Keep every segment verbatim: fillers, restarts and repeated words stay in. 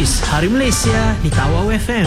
Kuis Hari Malaysia di Tawau F M.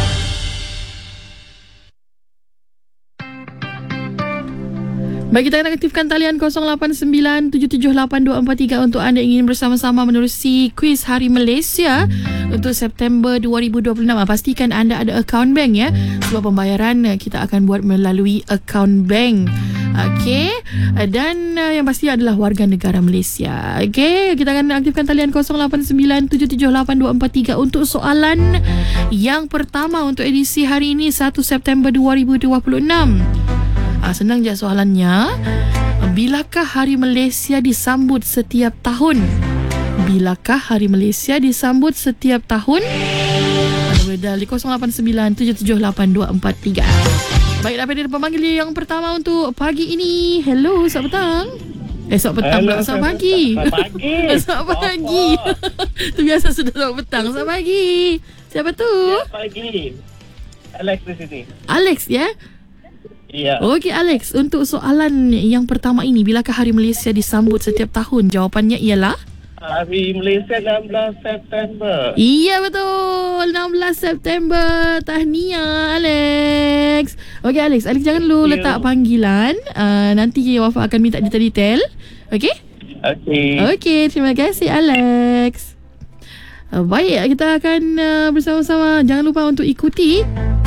Baik, kita akan aktifkan talian kosong lapan sembilan tujuh tujuh lapan dua empat tiga untuk anda ingin bersama-sama menerusi Kuis Hari Malaysia untuk September dua ribu dua puluh enam. Pastikan anda ada akaun bank ya, sebab pembayaran kita akan buat melalui akaun bank. Okey, dan uh, yang pasti adalah warga negara Malaysia. Okey, kita akan aktifkan talian kosong lapan sembilan tujuh tujuh lapan dua empat tiga untuk soalan yang pertama untuk edisi hari ini satu September dua ribu dua puluh enam. Ah, senang je soalannya. Bilakah Hari Malaysia disambut setiap tahun? Bilakah Hari Malaysia disambut setiap tahun? Anda boleh dial di kosong lapan sembilan tujuh tujuh lapan dua empat tiga. Baik, daripada pemanggil yang pertama untuk pagi ini. Hello, selamat petang. Eh, selamat petang pula, selamat pagi. Selamat pagi. Selamat pagi. Itu biasa sudah selamat petang. Selamat pagi. Siapa tu? Selamat pagi. Alex di sini. Alex ya? Iya. Okey Alex, untuk soalan yang pertama ini, bilakah Hari Malaysia disambut setiap tahun? Jawapannya ialah Hari Malaysia enam belas September. iya, betul, enam belas September. Tahniah Alex. Okey Alex, Alex jangan lu letak panggilan. Uh, nanti Wafa akan minta detail-detail. Okey? Okey. Okey, terima kasih Alex. Uh, baik, kita akan uh, bersama-sama. Jangan lupa untuk ikuti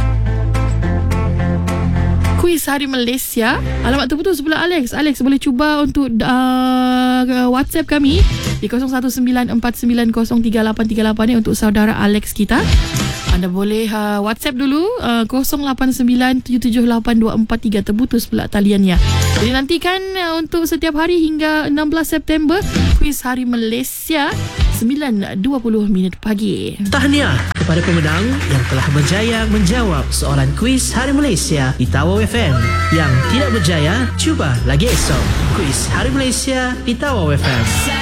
Kuis Hari Malaysia. Alamat terputus pula Alex. Alex boleh cuba untuk uh, WhatsApp kami di kosong satu sembilan empat sembilan kosong tiga lapan tiga lapan ni untuk saudara Alex kita. Anda boleh uh, WhatsApp dulu uh, kosong lapan sembilan tujuh tujuh lapan dua empat tiga. Terputus pula taliannya. Jadi nantikan uh, untuk setiap hari hingga enam belas September Kuis Hari Malaysia sembilan dua puluh minit pagi. Tahniah kepada pemenang yang telah berjaya menjawab soalan Kuis Hari Malaysia di Tawau F M. Yang tidak berjaya, cuba lagi esok. Kuis Hari Malaysia di Tawau F M.